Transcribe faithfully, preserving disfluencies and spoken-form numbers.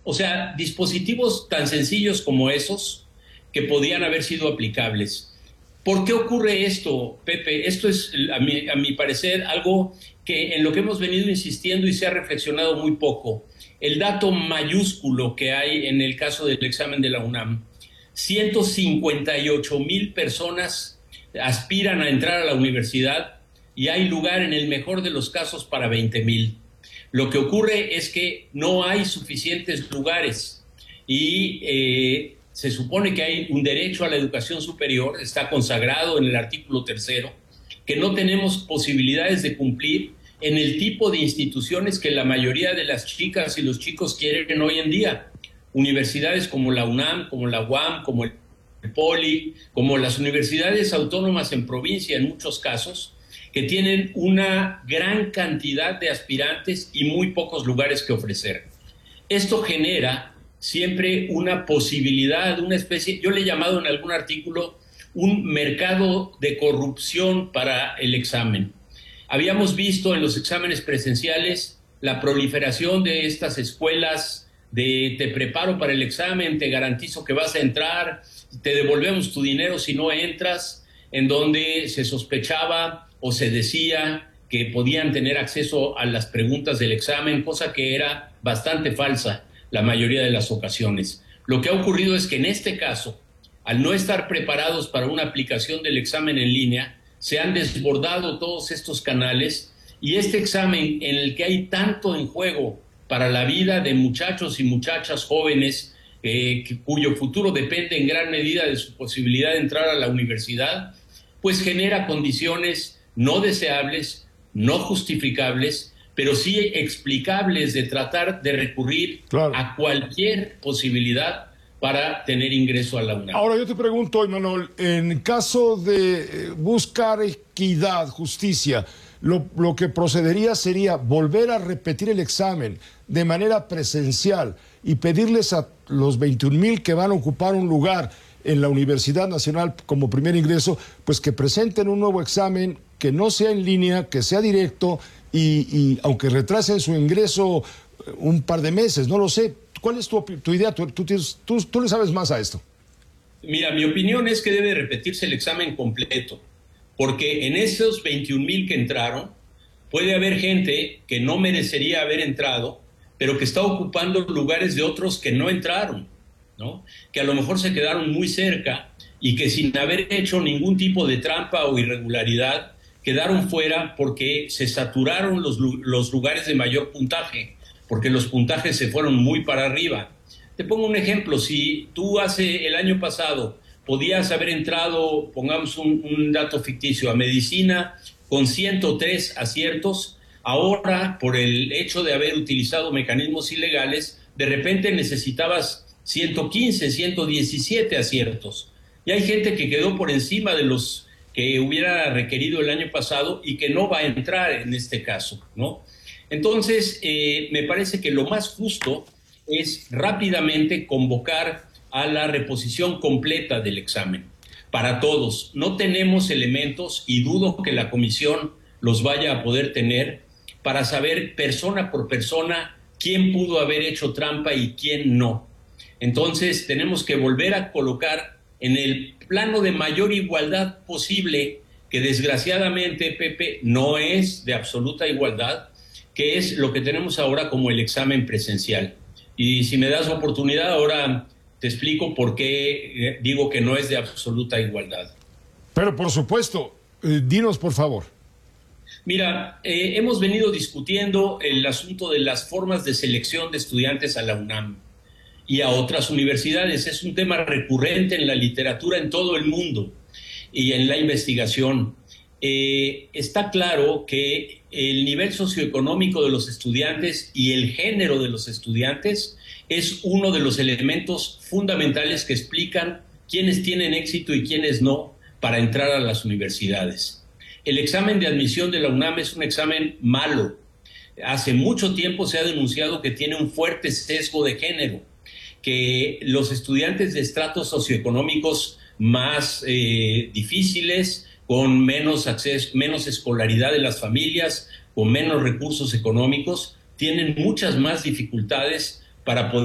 O sea, dispositivos tan sencillos como esos que podían haber sido aplicables. ¿Por qué ocurre esto, Pepe? Esto es, a mi, a mi parecer, algo que en lo que hemos venido insistiendo y se ha reflexionado muy poco. El dato mayúsculo que hay en el caso del examen de la UNAM. ciento cincuenta y ocho mil personas aspiran a entrar a la universidad y hay lugar en el mejor de los casos para veinte mil. Lo que ocurre es que no hay suficientes lugares y eh, se supone que hay un derecho a la educación superior, está consagrado en el artículo tercero, que no tenemos posibilidades de cumplir en el tipo de instituciones que la mayoría de las chicas y los chicos quieren hoy en día. Universidades como la UNAM, como la U A M, como el Poli, como las universidades autónomas en provincia en muchos casos, que tienen una gran cantidad de aspirantes y muy pocos lugares que ofrecer. Esto genera siempre una posibilidad, una especie, yo le he llamado en algún artículo, un mercado de corrupción para el examen. Habíamos visto en los exámenes presenciales la proliferación de estas escuelas de te preparo para el examen, te garantizo que vas a entrar, te devolvemos tu dinero si no entras, en donde se sospechaba o se decía que podían tener acceso a las preguntas del examen, cosa que era bastante falsa la mayoría de las ocasiones. Lo que ha ocurrido es que en este caso, al no estar preparados para una aplicación del examen en línea, se han desbordado todos estos canales y este examen en el que hay tanto en juego para la vida de muchachos y muchachas jóvenes eh, que, cuyo futuro depende en gran medida de su posibilidad de entrar a la universidad, pues genera condiciones no deseables, no justificables, pero sí explicables de tratar de recurrir claro. a cualquier posibilidad para tener ingreso a la UNAM. Ahora yo te pregunto, Imanol, en caso de buscar equidad, justicia, lo, lo que procedería sería volver a repetir el examen de manera presencial y pedirles a los veintiún mil que van a ocupar un lugar en la Universidad Nacional como primer ingreso, pues que presenten un nuevo examen que no sea en línea, que sea directo y, y aunque retrasen su ingreso un par de meses, no lo sé. ¿Cuál es tu, tu idea? ¿Tú, tú, tú, tú le sabes más a esto? Mira, mi opinión es que debe repetirse el examen completo, porque en esos veintiún mil que entraron, puede haber gente que no merecería haber entrado, pero que está ocupando lugares de otros que no entraron, ¿no? Que a lo mejor se quedaron muy cerca y que sin haber hecho ningún tipo de trampa o irregularidad, quedaron fuera porque se saturaron los, los lugares de mayor puntaje, porque los puntajes se fueron muy para arriba. Te pongo un ejemplo, si tú hace el año pasado podías haber entrado, pongamos un, un dato ficticio, a medicina con ciento tres aciertos, ahora por el hecho de haber utilizado mecanismos ilegales, de repente necesitabas ciento quince, ciento diecisiete aciertos. Y hay gente que quedó por encima de los que hubiera requerido el año pasado y que no va a entrar en este caso, ¿no? Entonces, eh, me parece que lo más justo es rápidamente convocar a la reposición completa del examen para todos. No tenemos elementos y dudo que la comisión los vaya a poder tener para saber persona por persona quién pudo haber hecho trampa y quién no. Entonces, tenemos que volver a colocar en el plano de mayor igualdad posible, que desgraciadamente, Pepe, no es de absoluta igualdad, que es lo que tenemos ahora como el examen presencial. Y si me das oportunidad, ahora te explico por qué digo que no es de absoluta igualdad. Pero por supuesto, eh, dinos por favor. Mira, eh, hemos venido discutiendo el asunto de las formas de selección de estudiantes a la UNAM y a otras universidades. Es un tema recurrente en la literatura en todo el mundo y en la investigación. Eh, está claro que el nivel socioeconómico de los estudiantes y el género de los estudiantes es uno de los elementos fundamentales que explican quiénes tienen éxito y quiénes no para entrar a las universidades. El examen de admisión de la UNAM es un examen malo. Hace mucho tiempo se ha denunciado que tiene un fuerte sesgo de género, que los estudiantes de estratos socioeconómicos más eh, difíciles, con menos acceso, menos escolaridad de las familias, con menos recursos económicos, tienen muchas más dificultades para poder